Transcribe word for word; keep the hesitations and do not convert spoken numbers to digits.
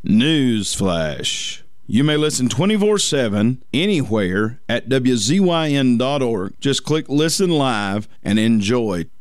Newsflash. You may listen twenty-four seven anywhere at W Z Y N dot org. Just click Listen Live and enjoy